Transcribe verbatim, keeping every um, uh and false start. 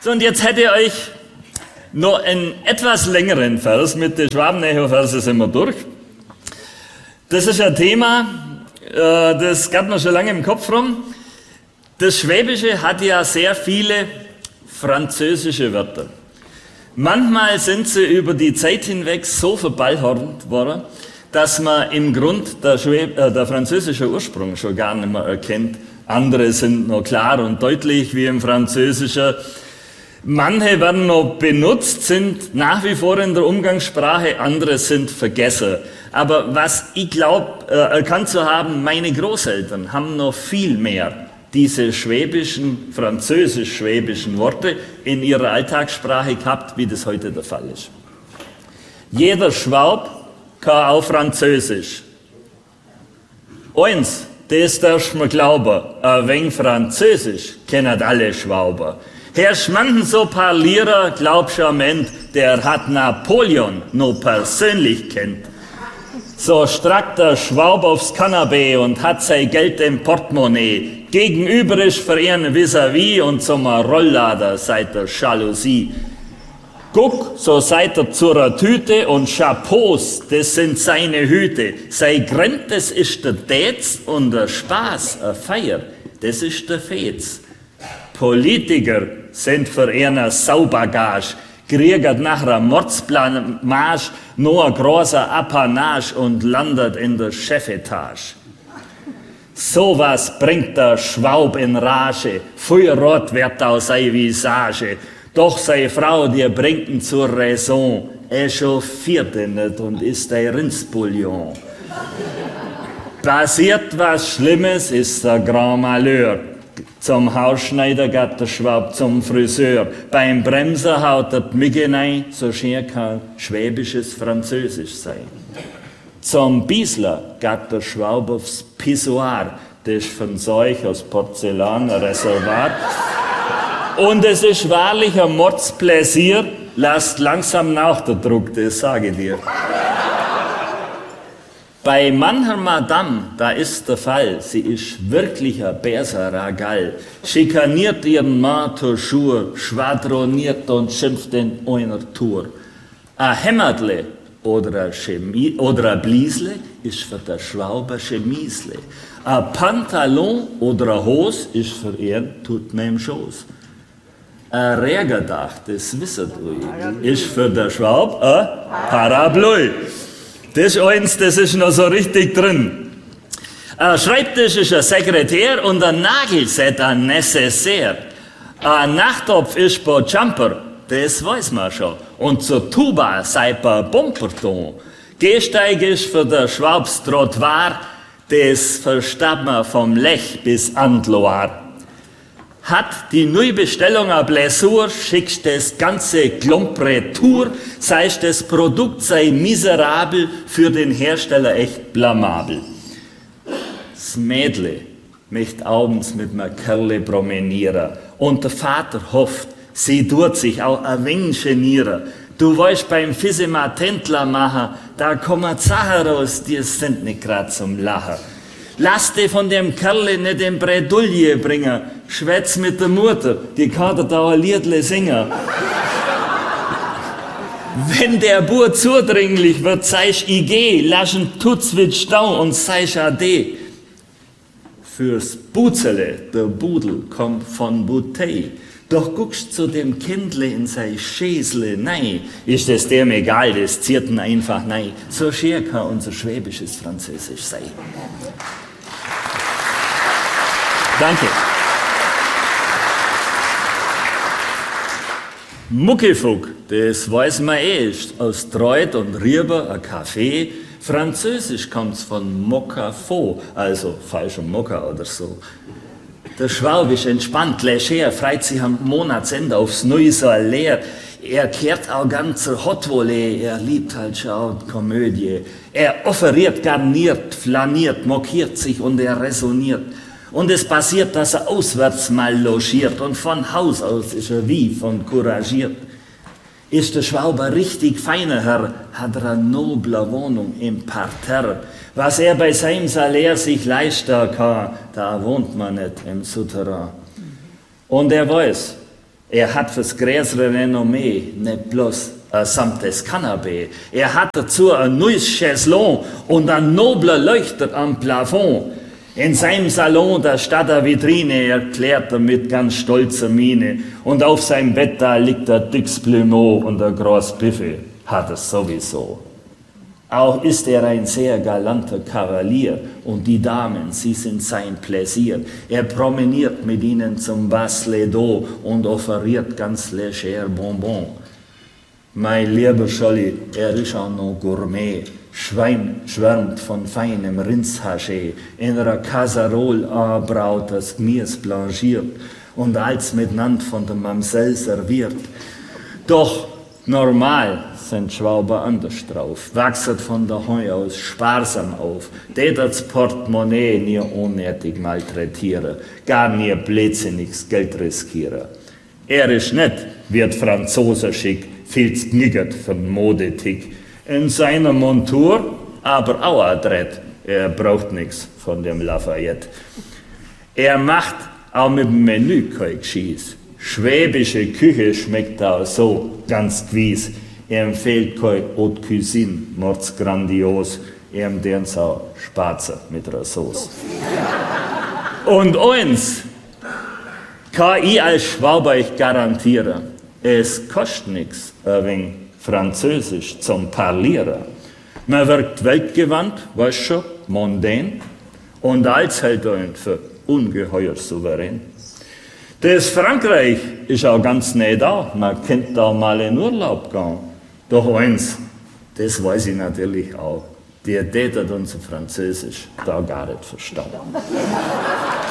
So, und jetzt hätte ich euch noch einen etwas längeren Vers. Mit den Schwabenecho-Versen sind wir durch. Das ist ein Thema, das geht mir schon lange im Kopf rum. Das Schwäbische hat ja sehr viele französische Wörter. Manchmal sind sie über die Zeit hinweg so verballhornt worden, dass man im Grund der, Schwäb äh, der französische Ursprung schon gar nicht mehr erkennt. Andere sind noch klar und deutlich wie im Französischen. Manche werden noch benutzt, sind nach wie vor in der Umgangssprache, andere sind vergessen. Aber was ich glaube, äh, erkannt zu haben, meine Großeltern haben noch viel mehr diese schwäbischen, französisch-schwäbischen Worte in ihrer Alltagssprache gehabt, wie das heute der Fall ist. Jeder Schwab kann auch Französisch. Eins, das darfst du mir glauben, ein wenig Französisch kennen alle Schwaber. Herr Schmanden so parlierer, glaubst du am Ende, der hat Napoleon noch persönlich kennt. So strackt der Schwab aufs Kanapee und hat sein Geld im Portemonnaie. Gegenüber ist für ihn vis-à-vis und zum Rolllader seit der Jalousie. Guck, so seid er zur Tüte und Chapeaus, das sind seine Hüte. Sein Grund, das ist der Dätz und der Spaß, eine Feier, das ist der Fetz. Politiker sind für ihn Saubagage, kriegt nach einer Mordsblamage nur ein großer Apanage und landet in der Chefetage. So was bringt der Schwab in Rage, Feuerrot wird aus seiner Visage. Doch seine Frau, die bringt ihn zur Raison, er chauffiert ihn nicht und isst ein Rindsbouillon. Passiert was Schlimmes, ist der Grand Malheur. Zum Hausschneider geht der Schwab zum Friseur. Beim Bremser haut er die Migge rein, so schön kann schwäbisches Französisch sein. Zum Biesler geht der Schwab aufs Pissoir. Das ist von Seuch aus Porzellan ein Reservoir. Und es ist wahrlich ein Mordspläsier, lasst langsam nach der Druck, das sage ich dir. Bei mancher Madame, da ist der Fall, sie ist wirklich ein Berserer Gall, schikaniert ihren Mann toujours, schwadroniert und schimpft in einer Tour. Ein Hämmertle oder ein, Chemie, oder ein Bliesle ist für der Schwauber Chemisle. Ein Pantalon oder eine Hose ist für ihn tut mir im Schoß. Ein Rägerdach, das wisset ihr, ist für den Schwab ein Parapluie. Das ist eins, das ist noch so richtig drin. Ein Schreibtisch ist ein Sekretär und ein Nagelset ein Necessaire. Ein Nachttopf ist bei Jumper, das weiß man schon. Und zur Tuba sei bei Bomperton. Gehsteig ist für den Schwabs Trottoir, das versteht man vom Lech bis an die Loire. Hat die neue Bestellung eine Blessur, schickst das ganze Klump retour, sei das Produkt sei miserabel, für den Hersteller echt blamabel. Das Mädle möchte abends mit einem Kerle promenieren und der Vater hofft, sie tut sich auch ein wenig genieren. Du weißt, beim Fissima Tentler machen, da kommen Sachen raus, die sind nicht grad zum Lachen. Lass dich von dem Kerle nicht in Bredouille bringen. Schwätz mit der Mutter, die kann dir da ein Liedle singen. Wenn der Bub zudringlich wird, zeig ich geh, lass ihn tut's mit Stau und zeig ade. Fürs Buzele, der Budel kommt von Bouteille. Doch guckst zu dem Kindle in sein Schäsle, nein, ist es dem egal, das ziert ihn einfach nein. So schier kann unser schwäbisches Französisch sein. Danke. Muckifug, das weiß man eh, ist aus Treut und Rieber ein Kaffee. Französisch kommt's von Mokafo, also falscher Mokka oder so. Der Schwab ist entspannt, leger, freut sich am Monatsende aufs Neue so leer. Er kehrt auch ganz Hot Volley, er liebt halt schon Komödie. Er offeriert, garniert, flaniert, mokiert sich und er resoniert. Und es passiert, dass er auswärts mal logiert und von Haus aus ist er wie von couragiert. Ist der Schwauber richtig feiner Herr, hat er eine noble Wohnung im Parterre. Was er bei seinem Salär sich leisten kann, da wohnt man nicht im Souterrain. Und er weiß, Er hat fürs größere Renommee nicht bloß ein samtes Kanapee. Er hat dazu ein neues Chaiselon und ein nobler Leuchter am Plafond. In seinem Salon, da statt der Vitrine, erklärt er mit ganz stolzer Miene. Und auf seinem Bett, da liegt der Dix Plumeau und der Gros Biffe hat es sowieso. Auch ist er ein sehr galanter Kavalier und die Damen, sie sind sein Pläsier. Er promeniert mit ihnen zum Bas-les-Dos und offeriert ganz leger Bonbon. Mein lieber Scholli, er ist auch noch Gourmet, Schwein schwärmt von feinem Rindshaché, in einer Casserole anbraut das Gemüse blanchiert und als miteinander von der Mamsell serviert. Doch normal sind Schwauber anders drauf, wachset von daheim aus sparsam auf, tät das Portemonnaie nie unnötig malträtieren, gar nie blödsinniges Geld riskieren. Er ist nicht, wird Franzose schick, viel zniggert vom Modetick. In seiner Montur aber auch adrett, er braucht nix von dem Lafayette. Er macht auch mit dem Menü kein Geschieß. Schwäbische Küche schmeckt auch so ganz gewiss. Er empfiehlt kein Haute Cuisine, mords grandios. Er empfiehlt auch Spatzen mit einer Sauce. Und eins kann ich als Schwaber euch garantieren, es kostet nichts, ein wenig Französisch zum Parlieren. Man wirkt weltgewandt, weißt schon, mondän, und als hält einen für ungeheuer souverän. Das Frankreich ist auch ganz nah da, man könnte da mal in Urlaub gehen. Doch eins, das weiß ich natürlich auch, die tätet unser Französisch da gar nicht verstanden.